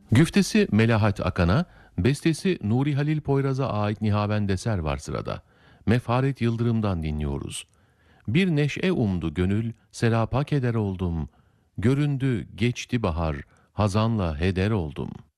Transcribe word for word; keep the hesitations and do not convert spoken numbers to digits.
Güftesi Melahat Akan'a, bestesi Nuri Halil Poyraz'a ait Nihavend eser var sırada. Mefaret Yıldırım'dan dinliyoruz. Bir neşe umdu gönül, serapa keder oldum. Göründü geçti bahar, hazanla heder oldum.''